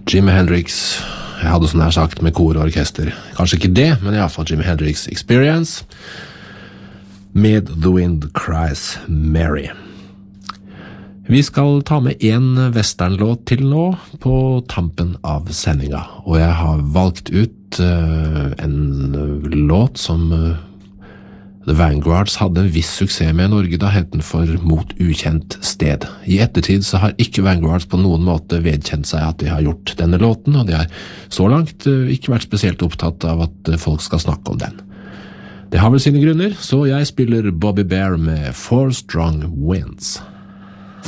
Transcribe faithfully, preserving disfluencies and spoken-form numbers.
Jimi Hendrix, jeg hadde sånn her sagt med kor og orkester. Kanskje ikke det, men i hvert fall Jimi Hendrix Experience med The Wind Cries Mary. Vi skal ta med en westernlåt til nå på tampen av sendinga, og jeg har valgt ut uh, en låt som uh, The Vanguards hadde en viss suksess med i Norge, da het den for Mot ukjent sted. I ettertid så har ikke Vanguards på noen måte vedkjent seg at de har gjort denne låten, og de har så langt uh, ikke vært spesielt opptatt av at uh, folk skal snakke om den. Det har vel sine grunner, så jeg spiller Bobby Bear med Four Strong Winds.